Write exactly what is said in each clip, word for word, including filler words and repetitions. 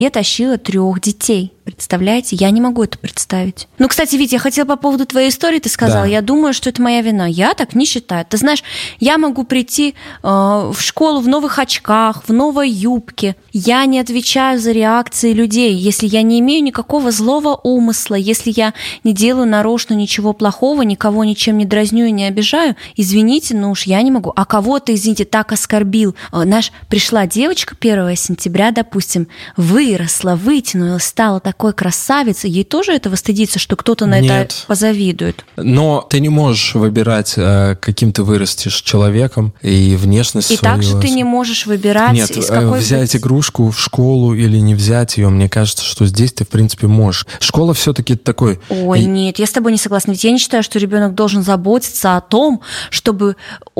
Я тащила трех детей. Представляете? Я не могу это представить. Ну, кстати, Витя, я хотела по поводу твоей истории, ты сказала, да. Я думаю, что это моя вина. Я так не считаю. Ты знаешь, я могу прийти э, в школу в новых очках, в новой юбке. Я не отвечаю за реакции людей, если я не имею никакого злого умысла, если я не делаю нарочно ничего плохого, никого ничем не дразню и не обижаю. Извините, ну уж я не могу. А кого-то, извините, так оскорбил. Наш пришла девочка первого сентября, допустим, выросла, вытянулась, стала такой красавицей, ей тоже этого стыдиться, что кто-то на Нет. это позавидует? Но ты не можешь выбирать, каким ты вырастешь человеком и внешность и свою. И также ты не можешь выбирать, Нет, из какой... взять игрушку в школу или не взять ее, мне кажется, что здесь ты, в принципе, можешь. Школа все-таки такой... Ой, нет, я с тобой не согласна. Ведь я не считаю, что ребенок должен заботиться о том, чтобы...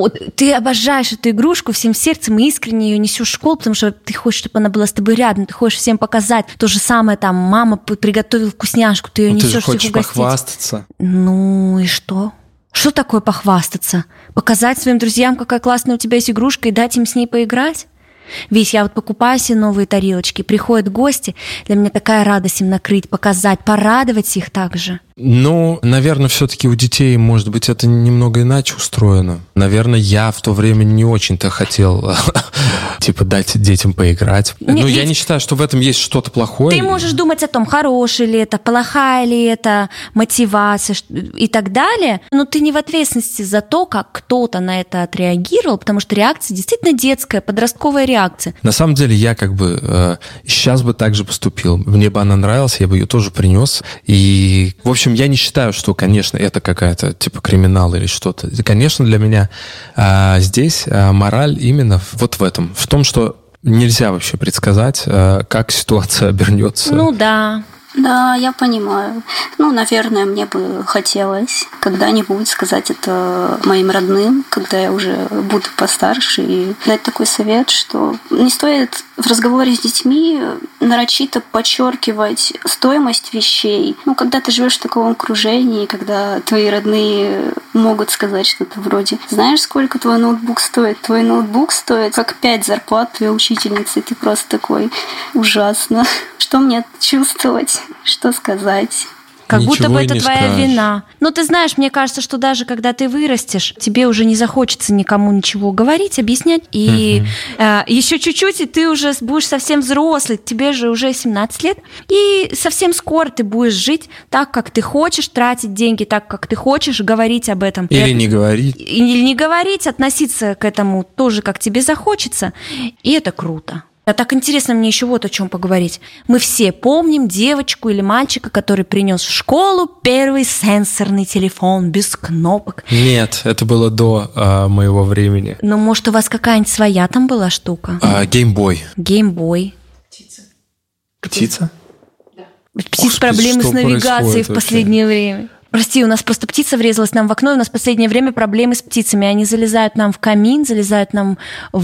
Ты обожаешь эту игрушку всем сердцем и искренне ее несешь в школу, потому что ты хочешь, чтобы она была с тобой рядом, ты хочешь всем показать. То же самое там, мама приготовила вкусняшку, ты ее ну, несешь ты же хочешь всех угостить. Похвастаться. Ну и что? Что такое похвастаться? Показать своим друзьям, какая классная у тебя есть игрушка, и дать им с ней поиграть? Ведь я вот покупаю себе новые тарелочки, приходят гости, для меня такая радость им накрыть, показать, порадовать их также. Ну, наверное, все-таки у детей, может быть, это немного иначе устроено. Наверное, я в то время не очень-то хотел, типа, дать детям поиграть. Но Нет, я не считаю, что в этом есть что-то плохое. Ты можешь думать о том, хорошая ли это, плохая ли это мотивация и так далее, но ты не в ответственности за то, как кто-то на это отреагировал, потому что реакция действительно детская, подростковая реакция. На самом деле, я как бы э, сейчас бы так же поступил. Мне бы она нравилась, я бы ее тоже принес. И, в общем, я не считаю, что, конечно, это какая-то типа криминал или что-то. Конечно, для меня а, здесь а, мораль именно вот в этом, в том, что нельзя вообще предсказать, а, как ситуация обернется. Ну да. Да, я понимаю. Ну, наверное, мне бы хотелось когда-нибудь сказать это моим родным, когда я уже буду постарше, и дать такой совет, что не стоит в разговоре с детьми нарочито подчеркивать стоимость вещей. Ну, когда ты живешь в таком окружении, когда твои родные могут сказать что-то вроде: знаешь, сколько твой ноутбук стоит? Твой ноутбук стоит как пять зарплат твоей учительницы, и ты просто такой: ужасно. Что мне чувствовать? Что сказать? Как Ничего будто бы это твоя скажешь. вина. Но ты знаешь, мне кажется, что даже когда ты вырастешь, тебе уже не захочется никому ничего говорить, объяснять. И uh-huh. э, еще чуть-чуть, и ты уже будешь совсем взрослый, тебе же уже семнадцать лет. И совсем скоро ты будешь жить так, как ты хочешь, тратить деньги так, как ты хочешь, говорить об этом. Или это, не говорить. Или не говорить, относиться к этому тоже, как тебе захочется. И это круто. А так интересно мне еще вот о чем поговорить. Мы все помним девочку или мальчика, который принес в школу первый сенсорный телефон без кнопок. Нет, это было до а, моего времени. Ну, может, у вас какая-нибудь своя там была штука? Геймбой. Геймбой. Птица. Птица? Да. Птиц проблемы с навигацией в последнее вообще? время. Прости, у нас просто птица врезалась нам в окно, и у нас в последнее время проблемы с птицами. Они залезают нам в камин, залезают нам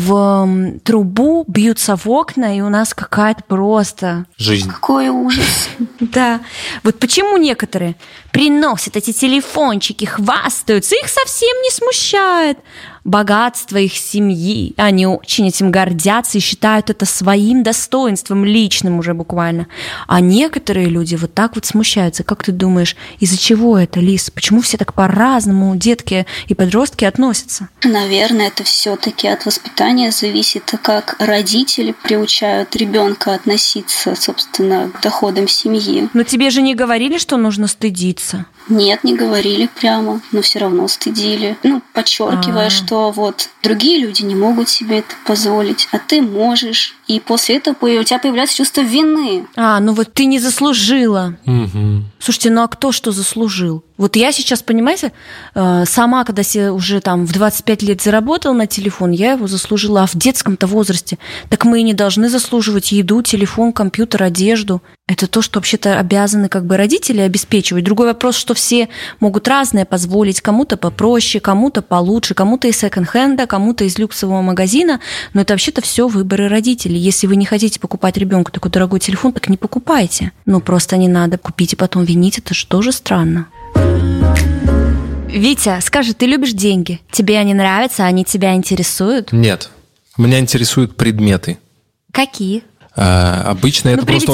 в трубу, бьются в окна, и у нас какая-то просто... Жизнь. Какой ужас. Да. Вот почему некоторые приносят эти телефончики, хвастаются, их совсем не смущает богатство их семьи. Они очень этим гордятся и считают это своим достоинством, личным уже буквально. А некоторые люди вот так вот смущаются. Как ты думаешь, из-за чего это, Лиз? Почему все так по-разному детки и подростки относятся? Наверное, это все-таки от воспитания зависит, как родители приучают ребенка относиться, собственно, к доходам семьи. Но тебе же не говорили, что нужно стыдиться? Нет, не говорили прямо, но все равно стыдили. Ну, подчеркивая, А-а-а. что вот другие люди не могут себе это позволить, а ты можешь. И после этого у тебя появляется чувство вины. А, ну вот ты не заслужила. Угу. Слушайте, ну а кто что заслужил? Вот я сейчас, понимаете, сама, когда себе уже там в двадцать пять лет заработала на телефон, я его заслужила. А в детском-то возрасте так мы и не должны заслуживать еду, телефон, компьютер, одежду. Это то, что вообще-то обязаны как бы родители обеспечивать. Другой вопрос, что все могут разное позволить. Кому-то попроще, кому-то получше, кому-то из секонд-хенда, кому-то из люксового магазина. Но это вообще-то все выборы родителей. Если вы не хотите покупать ребенку такой дорогой телефон, так не покупайте. Ну, просто не надо купить и потом винить. Это же тоже странно. Витя, скажи, ты любишь деньги? Тебе они нравятся, они тебя интересуют? Нет. Меня интересуют предметы. Какие? А, обычно ну, это просто